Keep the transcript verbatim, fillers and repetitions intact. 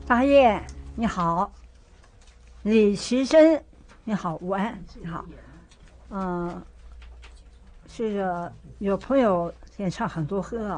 大雁你好，李奇生你好，午安你好，嗯、是有朋友演唱很多歌啊。